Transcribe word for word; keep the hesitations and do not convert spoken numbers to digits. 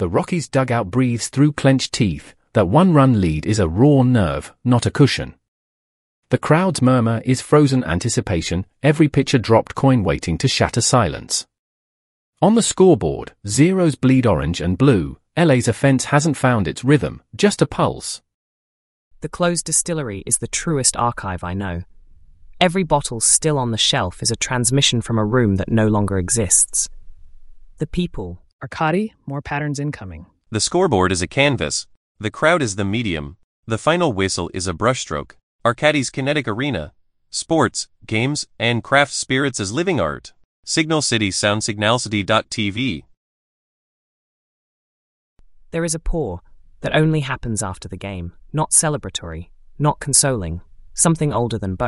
The Rockies dugout breathes through clenched teeth. That one-run lead is a raw nerve, not a cushion. The crowd's murmur is frozen anticipation, every pitcher dropped coin waiting to shatter silence. On the scoreboard, zeros bleed orange and blue. L A's offense hasn't found its rhythm, just a pulse. The closed distillery is the truest archive I know. Every bottle still on the shelf is a transmission from a room that no longer exists. The people. Arcadi, more patterns incoming. The scoreboard is a canvas. The crowd is the medium. The final whistle is a brushstroke. Arcadi's kinetic arena. Sports, games, and craft spirits as living art. Signal City Sound Signalcity dot T V. There is a pour that only happens after the game, not celebratory, not consoling, something older than both.